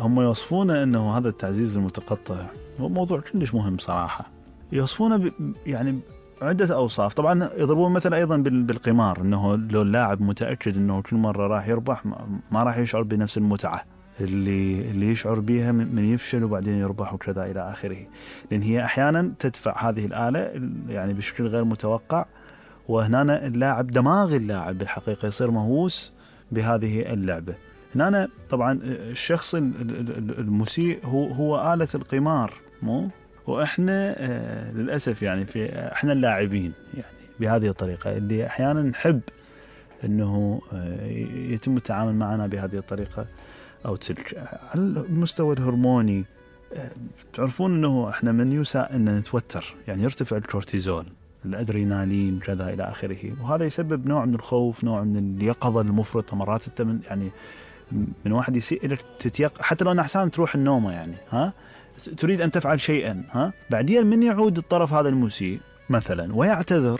هم يوصفون أنه هذا التعزيز المتقطع هو موضوع كلش مهم صراحة. يوصفونه يعني عدة أوصاف. طبعا يضربون مثل أيضا بالقمار، أنه لو اللاعب متأكد أنه كل مرة راح يربح ما راح يشعر بنفس المتعة اللي يشعر بها من يفشل وبعدين يربح وكذا إلى آخره، لأن هي أحيانا تدفع هذه الآلة يعني بشكل غير متوقع، وهنا اللاعب دماغ اللاعب بالحقيقة يصير مهووس بهذه اللعبة. هنا طبعا الشخص المسيء هو آلة القمار، مو وإحنا للأسف يعني إحنا اللاعبين يعني بهذه الطريقة اللي أحيانا نحب أنه يتم التعامل معنا بهذه الطريقة أو تلك. على المستوى الهرموني تعرفون أنه إحنا من يساء أن نتوتر، يعني يرتفع الكورتيزول، الأدرينالين كذا إلى آخره، وهذا يسبب نوع من الخوف، نوع من اليقظة المفرطة. مرات يعني من واحد يسيء إلى حتى لو أحسن تروح النومة يعني تريد أن تفعل شيئا بعدين من يعود الطرف هذا المسيء مثلا ويعتذر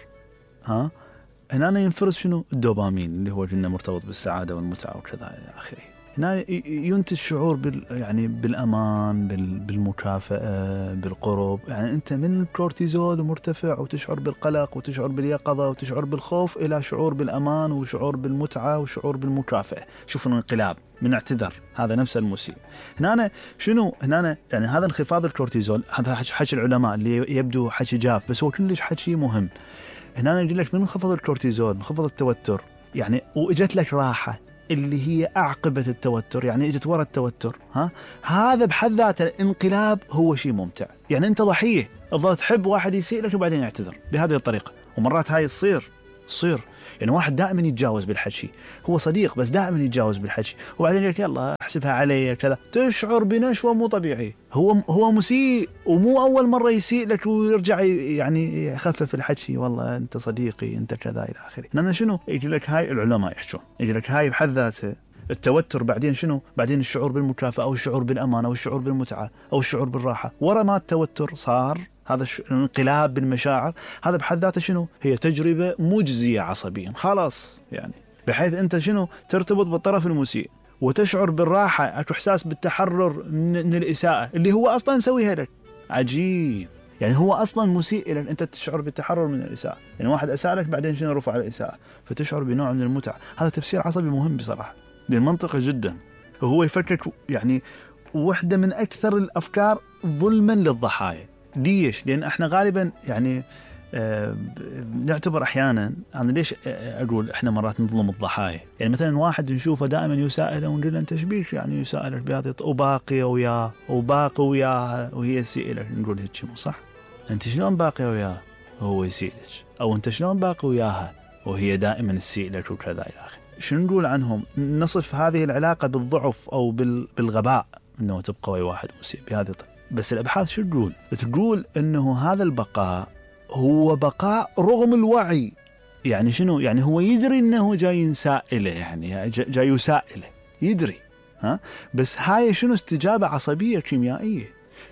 هنا ينفرز شنو الدوبامين اللي هو جنة مرتبط بالسعادة والمتعة وكذا إلى آخره. هنا ينتج شعور يعني بالأمان، بالمكافأة، بالقرب. يعني أنت من الكورتيزول مرتفع وتشعر بالقلق وتشعر باليقظة وتشعر بالخوف إلى شعور بالأمان وشعور بالمتعة وشعور بالمكافأة. شوف الانقلاب من اعتذر هذا نفس المسيء. هنا شنو هنا يعني هذا انخفاض الكورتيزول، هذا حكي العلماء اللي يبدو حكي جاف بس هو كلش حكي مهم. هنا يقول لك من انخفض الكورتيزول، انخفض التوتر يعني، واجت لك راحة اللي هي أعقبة التوتر، يعني اجت ورا التوتر هذا بحد ذاته الانقلاب هو شيء ممتع. يعني أنت ضحية تظل تحب واحد يسيء لك وبعدين يعتذر بهذه الطريقة، ومرات هاي تصير يعني واحد دائما يتجاوز بالحكي، هو صديق بس دائما يتجاوز بالحكي، وبعدين يقول يلا احسبها علي كذا، تشعر بنشوة مو طبيعي. هو مسيء ومو أول مرة يسيء لك ويرجع يعني يخفف الحكي، والله أنت صديقي أنت كذا إلى آخره. لأن شنو يجي لك هاي العلماء يحكون، يجي لك هاي بحد ذاتها التوتر، بعدين شنو بعدين الشعور بالمكافأة أو الشعور بالأمان أو الشعور بالمتعة أو الشعور بالراحة. ورا ما التوتر صار هذا الانقلاب بالمشاعر، هذا بحد ذاته شنو هي تجربة مجزية عصبيا خلاص، يعني بحيث أنت شنو ترتبط بالطرف المسيء وتشعر بالراحة، أكو إحساس بالتحرر من الإساءة اللي هو أصلا مسويها لك. عجيب، يعني هو أصلا مسيء لك، أنت تشعر بالتحرر من الإساءة. يعني واحد أساء لك بعدين شنو رفع الإساءة فتشعر بنوع من المتعة. هذا تفسير عصبي مهم بصراحة، دي منطقة جدا. وهو يفكك يعني واحدة من أكثر الأفكار ظلما للضحايا. ليش؟ لأن احنا غالبا يعني نعتبر أحيانا، أنا ليش أقول إحنا مرات نظلم الضحايا؟ يعني مثلا واحد نشوفه دائما يسائله ونقول له أنت شبيك يعني يسائلك بهذه وباقي وياه وباقي وياها وهي يسيء لك، نقول هيك مو صح. أنت شلون باقي وياه وهو يسيء لك؟ أو أنت شلون باقي وياها وهي دائما تسيء لك وكذا إلى آخره. شنو نقول عنهم؟ نصف هذه العلاقة بالضعف أو بالغباء، إنه تبقى ويا واحد مسيء بهذه الطريقة. بس الأبحاث شو تقول إنه هذا البقاء هو بقاء رغم الوعي. يعني شنو؟ يعني هو يدري إنه جاي يسائله، يعني جاي يسائله يدري بس هاي شنو استجابة عصبية كيميائية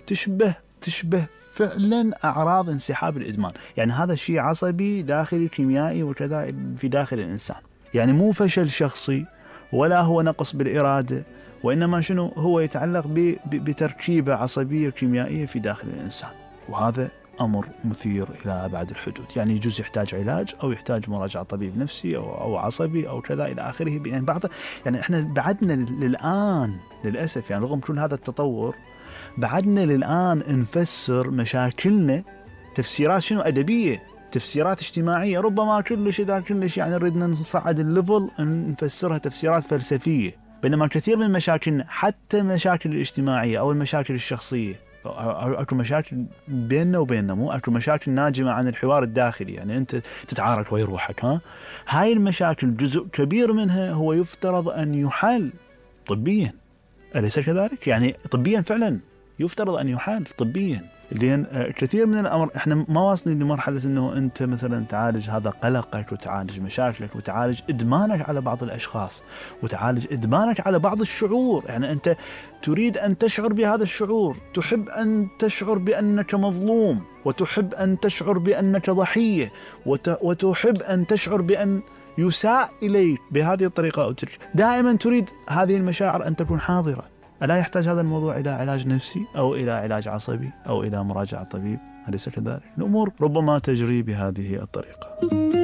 تشبه فعلا أعراض انسحاب الإدمان. يعني هذا شيء عصبي داخلي كيميائي وكذا في داخل الإنسان، يعني مو فشل شخصي ولا هو نقص بالإرادة، وإنما شنو هو يتعلق بتركيبة عصبية كيميائية في داخل الإنسان. وهذا أمر مثير إلى أبعد الحدود، يعني يجوز يحتاج علاج أو يحتاج مراجعة طبيب نفسي أو عصبي أو كذا إلى آخره. يعني يعني إحنا بعدنا للآن للأسف، يعني رغم كل هذا التطور بعدنا للآن نفسر مشاكلنا تفسيرات شنو أدبية، تفسيرات اجتماعية، ربما كلش إذا كلش يعني نريدنا نصعد الليفل نفسرها تفسيرات فلسفية. بينما كثير من مشاكلنا حتى مشاكل الاجتماعية أو المشاكل الشخصية، أكو مشاكل بيننا وبيننا، مو أكو مشاكل ناجمة عن الحوار الداخلي، يعني أنت تتعارك ويا روحك هاي المشاكل جزء كبير منها هو يفترض أن يحل طبيا، أليس كذلك؟ يعني طبيا فعلا يفترض أن يحل طبيا. لأن كثير من الأمر إحنا ما واصلين لمرحلة أنه أنت مثلا تعالج هذا قلقك وتعالج مشاكلك وتعالج إدمانك على بعض الأشخاص وتعالج إدمانك على بعض الشعور. يعني أنت تريد أن تشعر بهذا الشعور، تحب أن تشعر بأنك مظلوم، وتحب أن تشعر بأنك ضحية، وتحب أن تشعر بأن يساء إليك بهذه الطريقة أو تلك. دائما تريد هذه المشاعر أن تكون حاضرة. ألا يحتاج هذا الموضوع إلى علاج نفسي أو إلى علاج عصبي أو إلى مراجعة طبيب؟ أليس كذلك؟ الأمور ربما تجري بهذه الطريقة.